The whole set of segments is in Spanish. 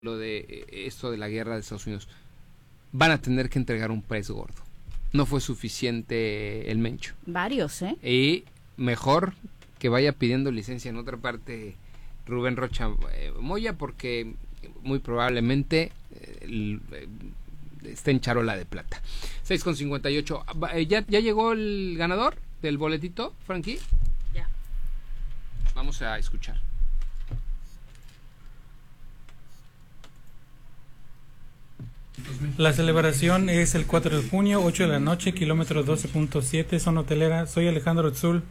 lo de esto de la guerra de Estados Unidos, van a tener que entregar un pez gordo. No fue suficiente el mencho. Varios, ¿eh? Y mejor que vaya pidiendo licencia en otra parte Rubén Rocha Moya, porque muy probablemente está en charola de plata. 6:58. ¿Ya llegó el ganador del boletito, Frankie? Ya. Vamos a escuchar. La celebración es el 4 de junio, 8 de la noche, kilómetro 12.7, zona hotelera. Soy Alejandro Tzul.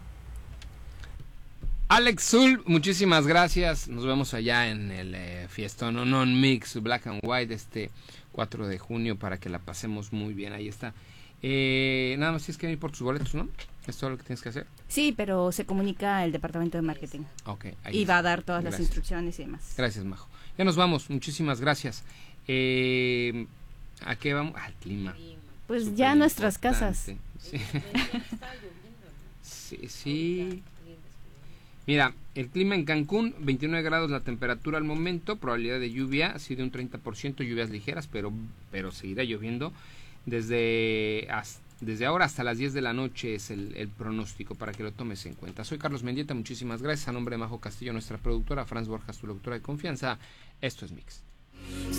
Alex Zul, muchísimas gracias. Nos vemos allá en el fiestón Non Mix Black and White este 4 de junio para que la pasemos muy bien. Ahí está. Nada más tienes que venir por tus boletos, ¿no? ¿Es todo lo que tienes que hacer? Sí, pero se comunica el departamento de marketing. Ok. Y va a dar todas las instrucciones y demás. Gracias, Majo. Ya nos vamos. Muchísimas gracias. ¿A qué vamos? Al clima. Pues Súper ya nuestras importante. casas. Sí. Sí. Mira, el clima en Cancún, 29 grados la temperatura al momento, probabilidad de lluvia, sí de un 30%, lluvias ligeras, pero seguirá lloviendo. Desde ahora hasta las 10 de la noche es el pronóstico para que lo tomes en cuenta. Soy Carlos Mendieta, muchísimas gracias. A nombre de Majo Castillo, nuestra productora, Franz Borjas, tu productora de confianza, esto es Mix.